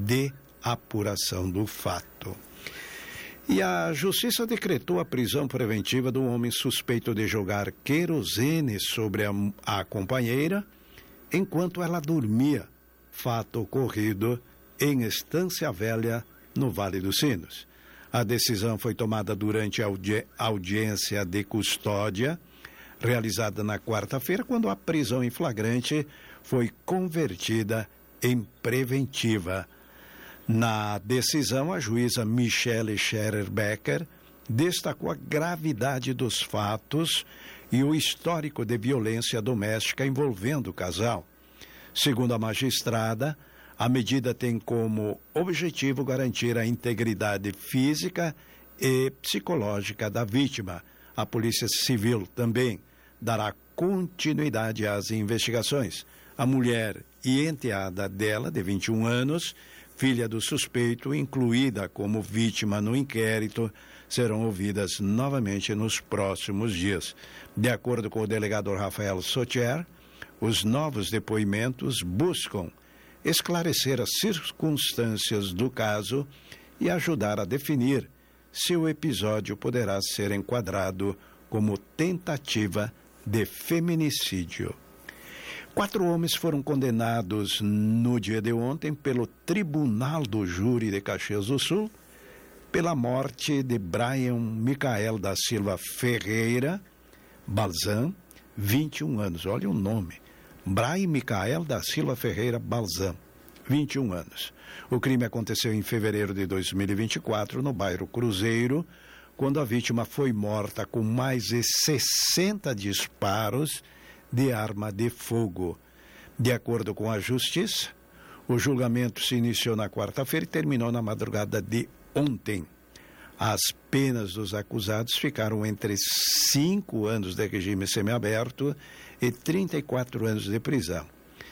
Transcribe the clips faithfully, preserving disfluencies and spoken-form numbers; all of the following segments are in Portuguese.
de apuração do fato. E a Justiça decretou a prisão preventiva do homem suspeito de jogar querosene sobre a, a companheira enquanto ela dormia, fato ocorrido em Estância Velha, no Vale dos Sinos. A decisão foi tomada durante a audi- audiência de custódia, realizada na quarta-feira, quando a prisão em flagrante foi convertida em preventiva. Na decisão, a juíza Michelle Scherer Becker destacou a gravidade dos fatos e o histórico de violência doméstica envolvendo o casal. Segundo a magistrada, a medida tem como objetivo garantir a integridade física e psicológica da vítima. A Polícia Civil também dará continuidade às investigações. A mulher e enteada dela, de vinte e um anos, filha do suspeito, incluída como vítima no inquérito, serão ouvidas novamente nos próximos dias. De acordo com o delegado Rafael Sotier, os novos depoimentos buscam esclarecer as circunstâncias do caso e ajudar a definir se o episódio poderá ser enquadrado como tentativa de feminicídio. Quatro homens foram condenados no dia de ontem pelo Tribunal do Júri de Caxias do Sul pela morte de Brian Micael da Silva Ferreira Balzan, vinte e um anos. Olha o nome. Brian Micael da Silva Ferreira Balzan, vinte e um anos. O crime aconteceu em fevereiro de dois mil e vinte e quatro, no bairro Cruzeiro, quando a vítima foi morta com mais de sessenta disparos de arma de fogo. De acordo com a Justiça, o julgamento se iniciou na quarta-feira e terminou na madrugada de ontem. As penas dos acusados ficaram entre cinco anos de regime semiaberto e trinta e quatro anos de prisão.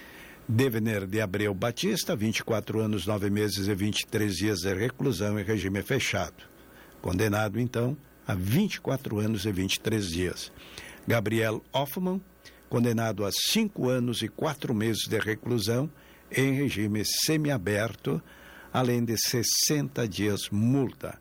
Devener de Abreu Batista, vinte e quatro anos, nove meses e vinte e três dias de reclusão em regime fechado. Condenado, então, a vinte e quatro anos e vinte e três dias. Gabriel Hoffman, condenado a cinco anos e quatro meses de reclusão em regime semiaberto, além de sessenta dias multa.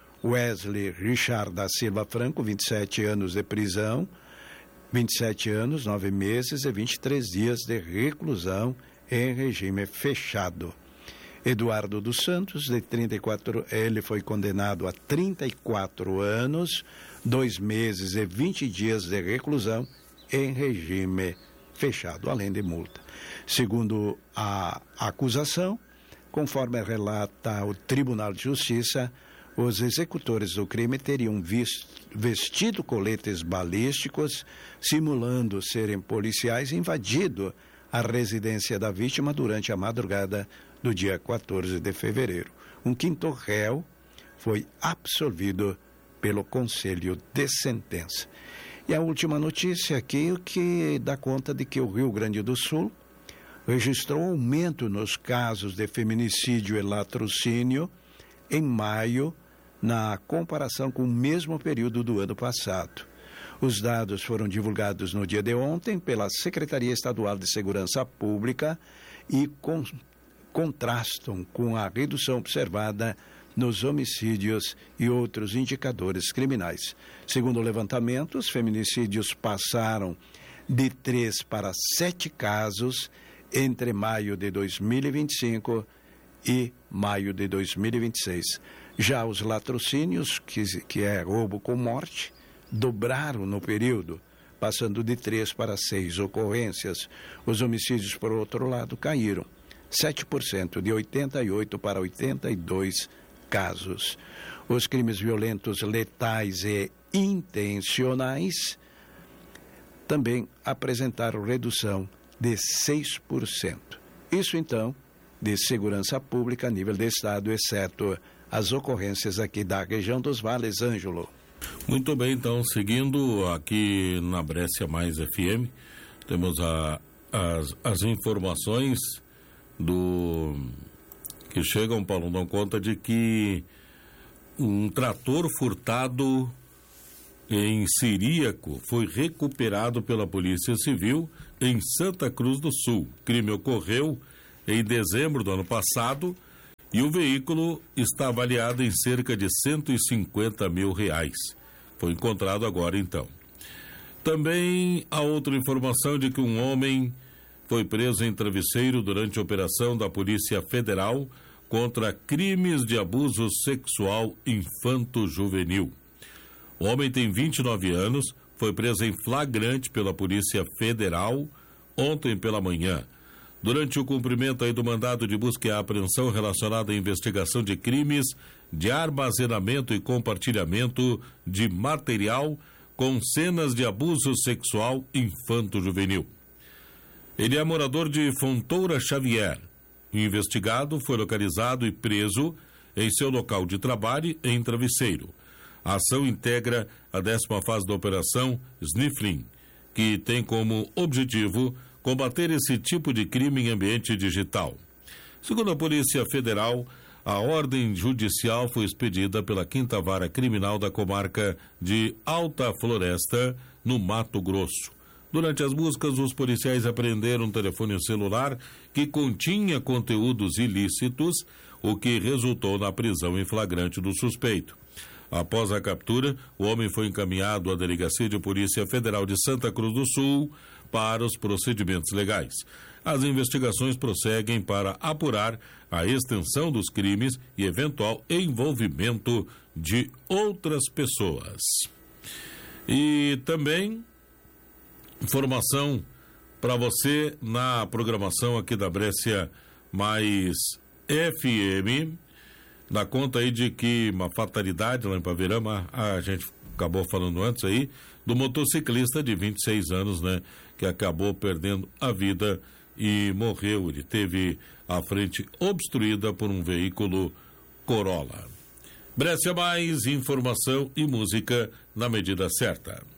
Wesley Richard da Silva Franco, vinte e sete anos de prisão, vinte e sete anos, nove meses e vinte e três dias de reclusão em regime fechado. Eduardo dos Santos, de trinta e quatro, ele foi condenado a trinta e quatro anos, dois meses e vinte dias de reclusão em regime fechado, além de multa. Segundo a acusação, conforme relata o Tribunal de Justiça, os executores do crime teriam visto, vestido coletes balísticos, simulando serem policiais, e invadido a residência da vítima durante a madrugada do dia quatorze de fevereiro. Um quinto réu foi absolvido pelo Conselho de Sentença. E a última notícia aqui, o que dá conta de que o Rio Grande do Sul registrou aumento nos casos de feminicídio e latrocínio em maio, na comparação com o mesmo período do ano passado. Os dados foram divulgados no dia de ontem pela Secretaria Estadual de Segurança Pública e com, contrastam com a redução observada nos homicídios e outros indicadores criminais. Segundo o levantamento, os feminicídios passaram de três para sete casos entre maio de dois mil e vinte e cinco e maio de dois mil e vinte e seis. Já os latrocínios, que, que é roubo com morte, dobraram no período, passando de três para seis ocorrências. Os homicídios, por outro lado, caíram sete por cento, de oitenta e oito para oitenta e dois casos. Os crimes violentos, letais e intencionais também apresentaram redução de seis por cento. Isso, então, de segurança pública a nível de Estado, exceto as ocorrências aqui da região dos Vales. Ângelo. Muito bem, então, seguindo aqui na Brescia Mais F M, temos a, as, as informações do que chegam, Paulo, dão conta de que um trator furtado em Ciríaco foi recuperado pela Polícia Civil em Santa Cruz do Sul. O crime ocorreu em dezembro do ano passado e o veículo está avaliado em cerca de cento e cinquenta mil reais. Foi encontrado agora, então. Também há outra informação de que um homem foi preso em Travesseiro durante a operação da Polícia Federal contra crimes de abuso sexual infanto-juvenil. O homem tem vinte e nove anos, foi preso em flagrante pela Polícia Federal ontem pela manhã. Durante o cumprimento aí do mandado de busca e apreensão relacionado à investigação de crimes de armazenamento e compartilhamento de material com cenas de abuso sexual infanto-juvenil. Ele é morador de Fontoura Xavier. O investigado foi localizado e preso em seu local de trabalho em Travesseiro. A ação integra a décima fase da operação Sniffling, que tem como objetivo combater esse tipo de crime em ambiente digital. Segundo a Polícia Federal, a ordem judicial foi expedida pela Quinta Vara Criminal da comarca de Alta Floresta, no Mato Grosso. Durante as buscas, os policiais apreenderam um telefone celular que continha conteúdos ilícitos, o que resultou na prisão em flagrante do suspeito. Após a captura, o homem foi encaminhado à Delegacia de Polícia Federal de Santa Cruz do Sul para os procedimentos legais. As investigações prosseguem para apurar a extensão dos crimes e eventual envolvimento de outras pessoas. E também informação para você na programação aqui da Brescia Mais F M, na conta aí de que uma fatalidade lá em Paverama, a gente acabou falando antes aí, do motociclista de vinte e seis anos, né, que acabou perdendo a vida e morreu. Ele teve a frente obstruída por um veículo Corolla. Brescia Mais, informação e música na medida certa.